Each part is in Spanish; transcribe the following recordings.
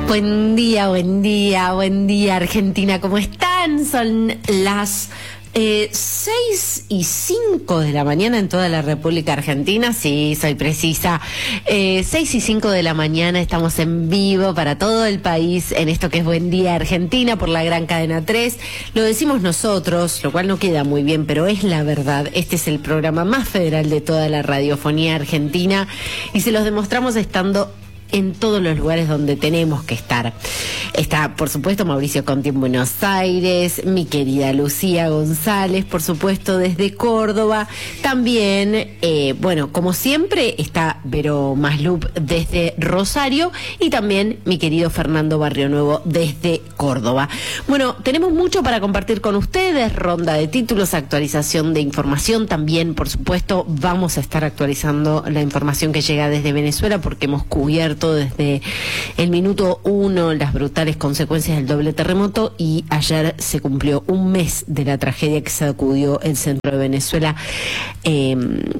Buen día, buen día, buen día, Argentina. ¿Cómo están? Son las 6:05 de la mañana en toda la República Argentina. Sí, soy precisa. 6:05 de la mañana, estamos en vivo para todo el país en esto que es Buen Día Argentina por la gran cadena 3. Lo decimos nosotros, lo cual no queda muy bien, pero es la verdad. Este es el programa más federal de toda la radiofonía argentina y se los demostramos estando en todos los lugares donde tenemos que estar. Está, por supuesto, Mauricio Conti en Buenos Aires, mi querida Lucía González, por supuesto, desde Córdoba. También, bueno, como siempre, está Vero Maslup desde Rosario y también mi querido Fernando Barrionuevo desde Córdoba. Bueno, tenemos mucho para compartir con ustedes, ronda de títulos, actualización de información. También, por supuesto, vamos a estar actualizando la información que llega desde Venezuela porque hemos cubierto desde el minuto 1 las brutales consecuencias del doble terremoto y ayer se cumplió un mes de la tragedia que sacudió el centro de Venezuela y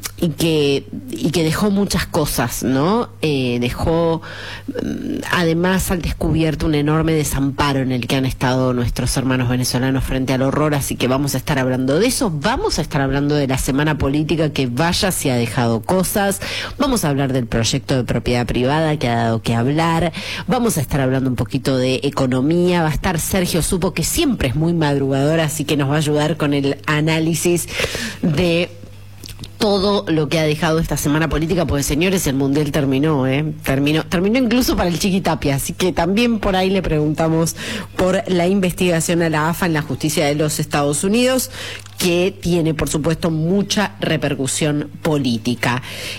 que dejó muchas cosas, ¿no? Dejó además al descubierto un enorme desamparo en el que han estado nuestros hermanos venezolanos frente al horror, así que vamos a estar hablando de eso, vamos a estar hablando de la semana política que vaya si ha dejado cosas, vamos a hablar del proyecto de propiedad privada que ha dado que hablar, vamos a estar hablando un poquito de economía, va a estar Sergio Supo, que siempre es muy madrugador, así que nos va a ayudar con el análisis de todo lo que ha dejado esta semana política, porque señores, el Mundial terminó incluso para el Chiquitapia, así que también por ahí le preguntamos por la investigación a la AFA en la justicia de los Estados Unidos, que tiene, por supuesto, mucha repercusión política.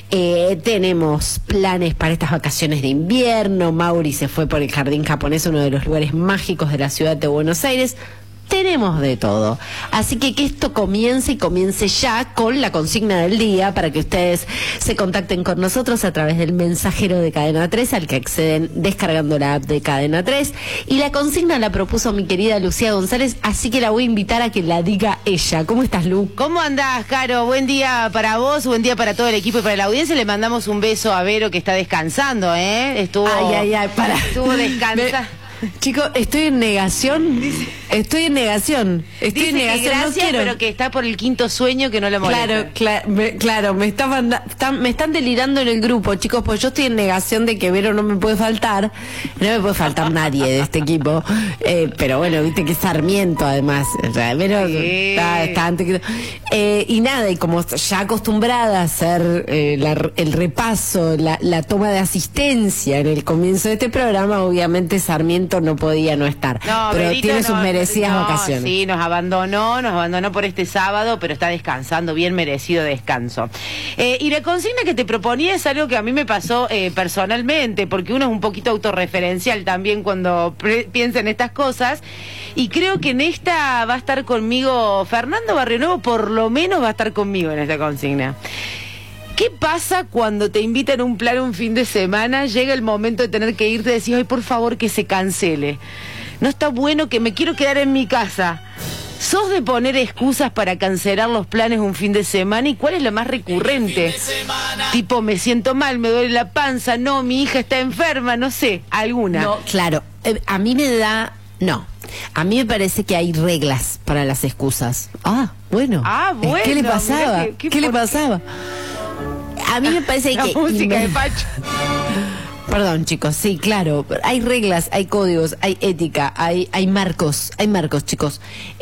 Tenemos planes para estas vacaciones de invierno. Mauri se fue por el Jardín Japonés, uno de los lugares mágicos de la ciudad de Buenos Aires. Tenemos de todo. Así que esto comience y comience ya con la consigna del día para que ustedes se contacten con nosotros a través del mensajero de Cadena 3 al que acceden descargando la app de Cadena 3. Y la consigna la propuso mi querida Lucía González, así que la voy a invitar a que la diga ella. ¿Cómo estás, Lu? ¿Cómo andás, Caro? Buen día para vos, buen día para todo el equipo y para la audiencia. Le mandamos un beso a Vero que está descansando, ¿eh? Estuvo descansando. Chicos, estoy en negación. Estoy en negación. Gracias, no quiero. Pero que está por el quinto sueño que no le molesta. Claro, me están delirando en el grupo, chicos, pues yo estoy en negación de que Vero no me puede faltar. No me puede faltar nadie de este equipo. Pero bueno, viste que es Sarmiento, además. O sea, Vero está antes que... y nada, y como ya acostumbrada a hacer el repaso, la toma de asistencia en el comienzo de este programa, obviamente Sarmiento no podía no estar, pero Berito tiene sus merecidas vacaciones. Sí, nos abandonó por este sábado, pero está descansando, bien merecido descanso. Y la consigna que te proponía es algo que a mí me pasó personalmente, porque uno es un poquito autorreferencial también cuando piensa en estas cosas, y creo que en esta va a estar conmigo Fernando Barrionuevo, por lo menos va a estar conmigo en esta consigna. ¿Qué pasa cuando te invitan a un plan un fin de semana, llega el momento de tener que irte y decís, ay, por favor, que se cancele? No está bueno, que me quiero quedar en mi casa. ¿Sos de poner excusas para cancelar los planes un fin de semana? ¿Y cuál es la más recurrente? Tipo, me siento mal, me duele la panza, no, mi hija está enferma, no sé, alguna. No, claro, a mí me da... No, a mí me parece que hay reglas para las excusas. Bueno. ¿Qué le pasaba? ¿Qué le pasaba? A mí me parece la que... música de Pacho. Perdón, chicos, sí, claro, hay reglas, hay códigos, hay ética, hay marcos, chicos.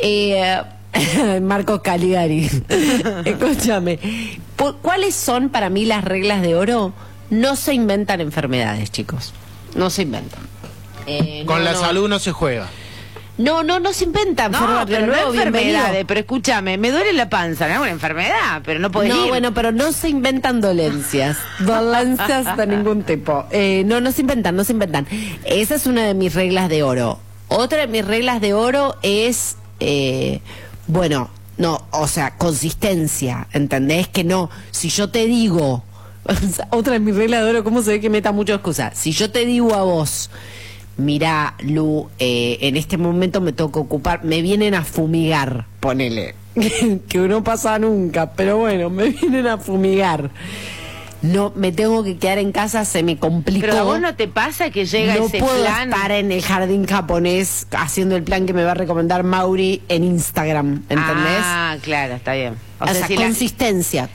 Marcos Caligari. Escúchame, ¿cuáles son para mí las reglas de oro? No se inventan enfermedades, chicos. No se inventan. Con la salud no se juega. No se inventan. Pero no enfermedades, pero escúchame, me duele la panza, no es una enfermedad, pero no podés ir. Bueno, pero no se inventan dolencias de ningún tipo. No se inventan. Esa es una de mis reglas de oro. Otra de mis reglas de oro es, consistencia, ¿entendés? Que no, si yo te digo, otra de mis reglas de oro, ¿cómo se ve que meta mucha excusa? Si yo te digo a vos, mirá, Lu, en este momento me toca ocupar, me vienen a fumigar, ponele, que no pasa nunca, pero bueno, me vienen a fumigar. no me tengo que quedar en casa, se me complicó. Pero a vos no te pasa que llega no ese puedo plan. estar en el jardín japonés haciendo el plan que me va a recomendar Mauri en Instagram, ¿entendés? Ah, claro, está bien. O sea, si consistencia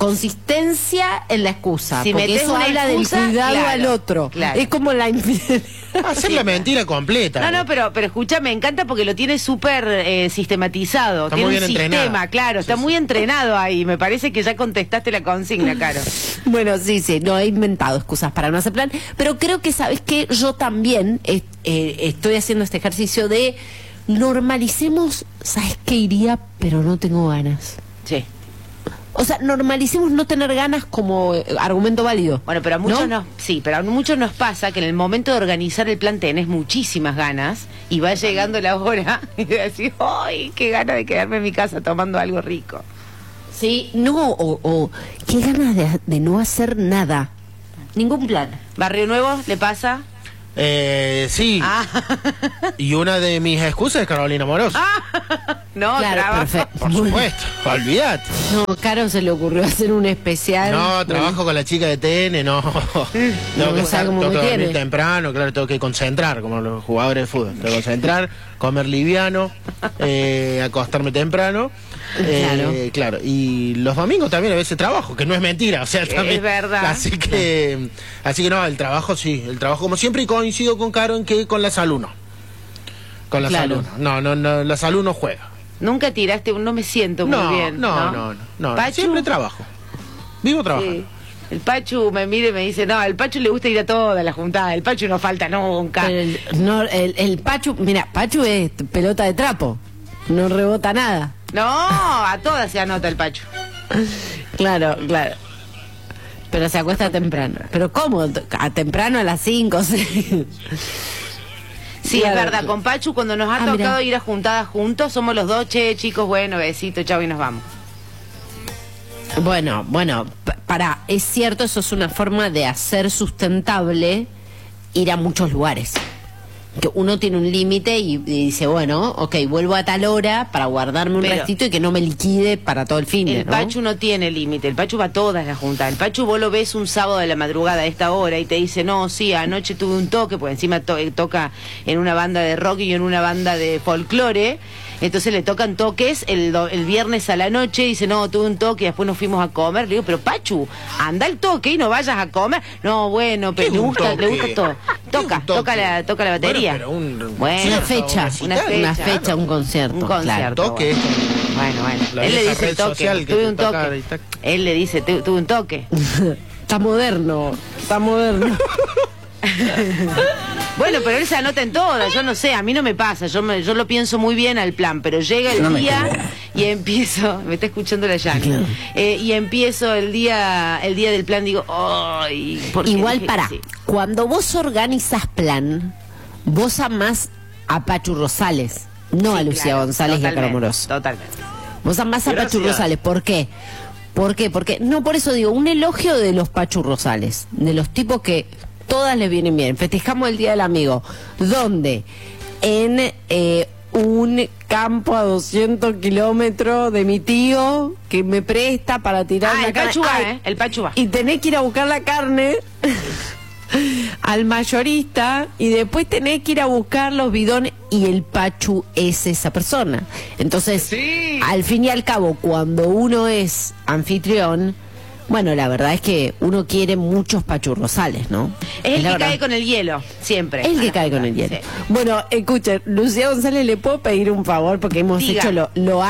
en la excusa, si porque metés eso una habla excusa, del cuidado claro, al otro. claro. Es como la infidelidad. Hacer la mentira completa. No, pero escucha, me encanta porque lo tiene súper sistematizado. Está tiene muy un bien sistema, entrenado. claro, está muy entrenado ahí. Me parece que ya contestaste la consigna, Caro. Bueno, sí, no he inventado excusas para no hacer plan, pero creo que, ¿sabes qué? Yo también estoy haciendo este ejercicio de normalicemos, ¿sabes qué iría? Pero no tengo ganas. Sí. O sea, normalicemos no tener ganas como argumento válido. Bueno, pero a muchos pero a muchos nos pasa que en el momento de organizar el plan tenés muchísimas ganas y va llegando la hora y decís, ¡ay, qué ganas de quedarme en mi casa tomando algo rico! Sí, no, o qué ganas de no hacer nada. Ningún plan. ¿Barrio Nuevo le pasa? Sí. Ah. Y una de mis excusas es Carolina Moroso. No, Claro, trabajo. perfecto. Por supuesto, olvídate. No, Caro se le ocurrió hacer un especial. No, trabajo con la chica de TN, no. Tengo que sabe cómo me dormir tiene. temprano, claro, tengo que concentrar, como los jugadores de fútbol. Tengo que concentrar, comer liviano, acostarme temprano. Claro. Y los domingos también a veces trabajo, que no es mentira, o sea, también. Es verdad. Así que no, el trabajo sí, el trabajo como siempre, y coincido con Caro en que con la salud no. Con la Claro. salud no, la salud no juega. Nunca tiraste un no me siento muy bien. No. ¿Pachu? Siempre trabajo. Vivo trabajando. Sí. El Pachu me mira y me dice, no, al Pachu le gusta ir a todas las juntadas, el Pachu no falta nunca. El Pachu, mira, Pachu es pelota de trapo. No rebota nada. No, a todas se anota el Pachu. Claro. Pero se acuesta temprano. ¿Pero cómo? Temprano a las 5, 6. Sí, Claro. es verdad, con Pachu cuando nos ha tocado mirá. ir a juntadas juntos, somos los dos, chicos, bueno, besito, chau y nos vamos. Bueno, es cierto, eso es una forma de hacer sustentable ir a muchos lugares. Que uno tiene un límite y dice, bueno, ok, vuelvo a tal hora para guardarme un Pero restito y que no me liquide para todo el fin de, El ¿no? Pachu no tiene límite, el Pachu va a todas las juntadas. El Pachu vos lo ves un sábado de la madrugada a esta hora y te dice, no, sí, anoche tuve un toque, porque encima toca en una banda de rock y en una banda de folclore. Entonces le tocan toques el viernes a la noche, dice, no, tuve un toque y después nos fuimos a comer. Le digo, pero Pachu, anda al toque y no vayas a comer. No, bueno, pero ¿Qué es un le toque? gusta todo. Toca la batería. Bueno, Una fecha, una fecha, un concierto. Un concierto. claro. Toque. Bueno. La Él le vieja dice red el toque, social que tuve te un toca toque. y tac. Él le dice, tuve un toque. Está moderno. Bueno, pero él se anota en todas, yo no sé, a mí no me pasa, yo lo pienso muy bien al plan, pero llega el día y empiezo, me está escuchando la llana, y empiezo el día del plan, digo, ¡ay! ¿por qué Igual dije que sí? cuando vos organizás plan, vos amás a Pachu Rosales, no a Sí, Lucía claro, González y a Caro totalmente, Moroso. Totalmente. Vos amás a Pachu Rosales, ¿por qué? Porque, no, por eso digo, un elogio de los Pachu Rosales, de los tipos que todas les vienen bien. Festejamos el Día del Amigo. ¿Dónde? En un campo a 200 kilómetros de mi tío que me presta para tirar la El carne. Pachu va, Ay, el Pachu va. y tenés que ir a buscar la carne al mayorista y después tenés que ir a buscar los bidones y el Pachu es esa persona. Entonces, al fin y al cabo, cuando uno es anfitrión, bueno, la verdad es que uno quiere muchos Pachu Rosales, ¿no? Es el la que verdad. cae con el hielo, siempre. Es el que cae con el hielo. Sí. Bueno, escuchen, Lucía González, ¿le puedo pedir un favor? Porque hemos Diga. hecho lo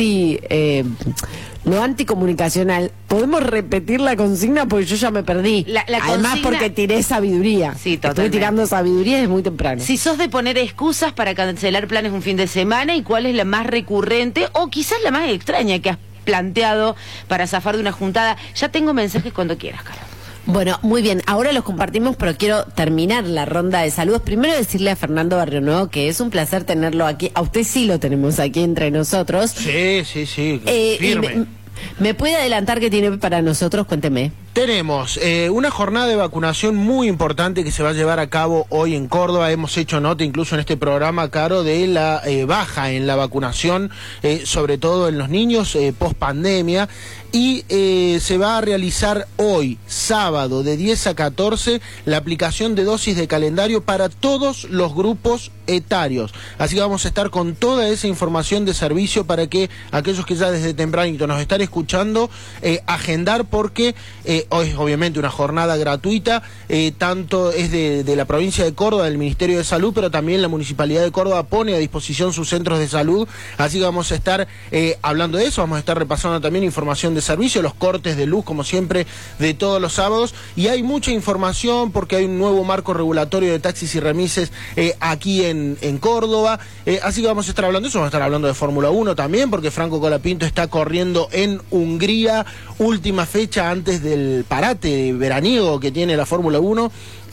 anticomunicacional. ¿Podemos repetir la consigna? Porque yo ya me perdí. La Además, consigna- porque tiré sabiduría. Sí, Estoy totalmente. tirando sabiduría desde muy temprano. Si sos de poner excusas para cancelar planes un fin de semana, ¿y cuál es la más recurrente o quizás la más extraña que has planteado para zafar de una juntada? Ya tengo mensajes cuando quieras, Caro. Bueno, muy bien, ahora los compartimos, pero quiero terminar la ronda de saludos. Primero decirle a Fernando Barrionuevo que es un placer tenerlo aquí. A usted sí lo tenemos aquí entre nosotros. Sí, firme. ¿Me puede adelantar qué tiene para nosotros? Cuénteme. Tenemos una jornada de vacunación muy importante que se va a llevar a cabo hoy en Córdoba. Hemos hecho nota incluso en este programa, Caro, de la baja en la vacunación, sobre todo en los niños post pandemia. Y se va a realizar hoy, sábado, de 10 a 14, la aplicación de dosis de calendario para todos los grupos etarios. Así que vamos a estar con toda esa información de servicio para que aquellos que ya desde tempranito nos están escuchando, agendar, porque hoy es obviamente una jornada gratuita, tanto es de la provincia de Córdoba, del Ministerio de Salud, pero también la Municipalidad de Córdoba pone a disposición sus centros de salud. Así que vamos a estar hablando de eso, vamos a estar repasando también información de servicio, los cortes de luz, como siempre, de todos los sábados. Y hay mucha información porque hay un nuevo marco regulatorio de taxis y remises aquí en Córdoba. Así que vamos a estar hablando de eso, vamos a estar hablando de Fórmula 1 también, porque Franco Colapinto está corriendo en Hungría, última fecha antes del parate veraniego que tiene la Fórmula 1.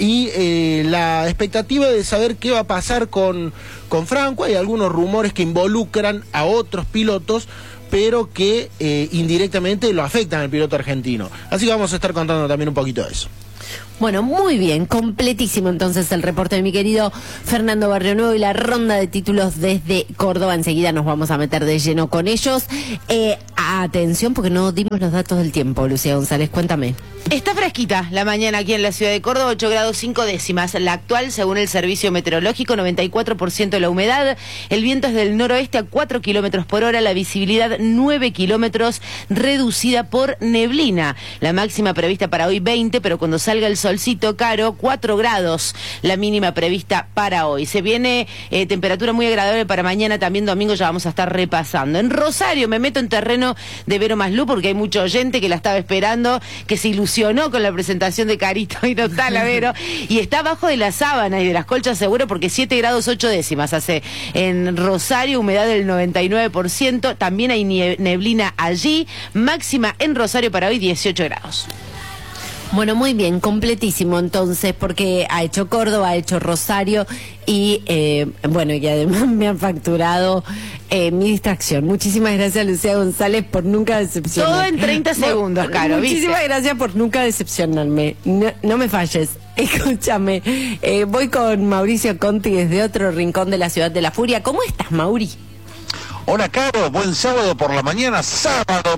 Y la expectativa de saber qué va a pasar con Franco. Hay algunos rumores que involucran a otros pilotos, pero que indirectamente lo afectan al piloto argentino. Así que vamos a estar contando también un poquito de eso. Bueno, muy bien, completísimo entonces el reporte de mi querido Fernando Barrionuevo y la ronda de títulos desde Córdoba. Enseguida nos vamos a meter de lleno con ellos. Atención, porque no dimos los datos del tiempo, Lucía González, cuéntame. Está fresquita la mañana aquí en la ciudad de Córdoba, 8 grados 5 décimas. La actual, según el Servicio Meteorológico, 94% de la humedad. El viento es del noroeste a 4 kilómetros por hora. La visibilidad 9 kilómetros, reducida por neblina. La máxima prevista para hoy 20, pero cuando salga el solcito, Caro, 4 grados. La mínima prevista para hoy. Se viene temperatura muy agradable para mañana, también domingo ya vamos a estar repasando. En Rosario me meto en terreno de Vero Maslú porque hay mucho oyente que la estaba esperando, que se ilusionó con la presentación de Carito y no está la Vero, y está abajo de las sábanas y de las colchas seguro, porque 7 grados 8 décimas hace en Rosario, humedad del 99%, también hay neblina allí, máxima en Rosario para hoy 18 grados. Bueno, muy bien, completísimo entonces, porque ha hecho Córdoba, ha hecho Rosario y bueno, y además me han facturado mi distracción. Muchísimas gracias, Lucía González, por nunca decepcionarme. Todo en 30 segundos, Caro. Muchísimas ¿viste? gracias por nunca decepcionarme. No me falles. Escúchame, voy con Mauricio Conti desde otro rincón de la Ciudad de la Furia. ¿Cómo estás, Mauri? Hola, Caro, buen sábado por la mañana, sábado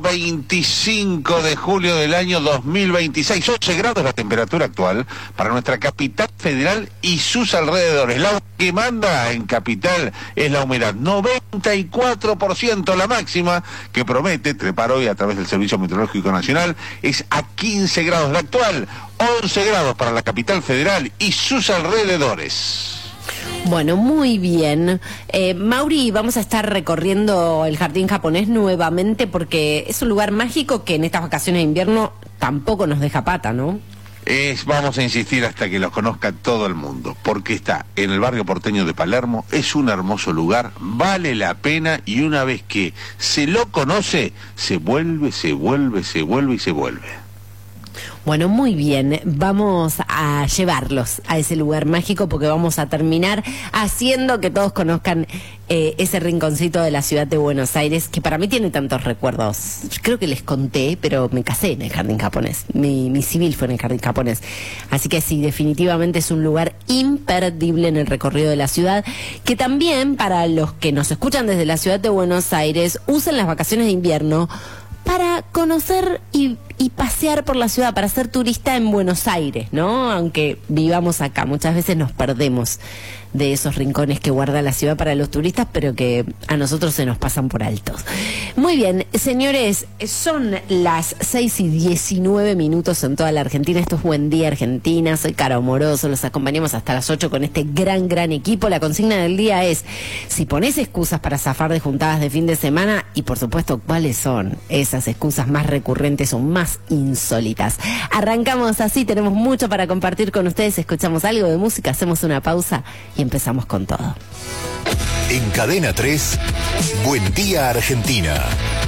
25 de julio del año 2026, 8 grados la temperatura actual para nuestra capital federal y sus alrededores. La que manda en capital es la humedad, 94%, la máxima que promete trepar hoy a través del Servicio Meteorológico Nacional es a 15 grados, la actual 11 grados para la capital federal y sus alrededores. Bueno, muy bien. Mauri, vamos a estar recorriendo el Jardín Japonés nuevamente porque es un lugar mágico que en estas vacaciones de invierno tampoco nos deja pata, ¿no? Vamos a insistir hasta que lo conozca todo el mundo, porque está en el barrio porteño de Palermo, es un hermoso lugar, vale la pena, y una vez que se lo conoce, se vuelve. Bueno, muy bien, vamos a llevarlos a ese lugar mágico porque vamos a terminar haciendo que todos conozcan ese rinconcito de la ciudad de Buenos Aires, que para mí tiene tantos recuerdos. Creo que les conté, pero me casé en el Jardín Japonés, mi civil fue en el Jardín Japonés, así que sí, definitivamente es un lugar imperdible en el recorrido de la ciudad, que también para los que nos escuchan desde la ciudad de Buenos Aires, usen las vacaciones de invierno para conocer y pasear por la ciudad, para ser turista en Buenos Aires, ¿no? Aunque vivamos acá, muchas veces nos perdemos de esos rincones que guarda la ciudad para los turistas, pero que a nosotros se nos pasan por altos. Muy bien, señores, son las 6:19 en toda la Argentina. Esto es Buen Día Argentina, soy Caro Moroso, los acompañamos hasta las 8 con este gran equipo. La consigna del día es, si pones excusas para zafar de juntadas de fin de semana, y por supuesto, ¿cuáles son esas excusas más recurrentes o más insólitas? Arrancamos así, tenemos mucho para compartir con ustedes, escuchamos algo de música, hacemos una pausa y empezamos con todo. En Cadena 3, Buen Día Argentina.